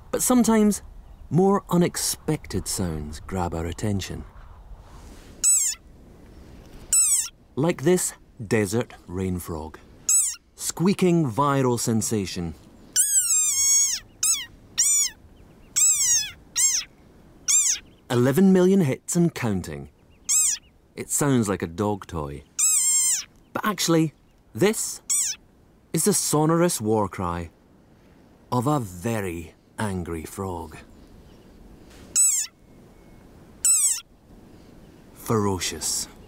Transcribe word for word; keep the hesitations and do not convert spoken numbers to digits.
But sometimes more unexpected sounds grab our attention. Like this desert rain frog. Squeaking viral sensation. eleven million hits and counting. It sounds like a dog toy. But actually, this is the sonorous war cry of a very angry frog. Ferocious.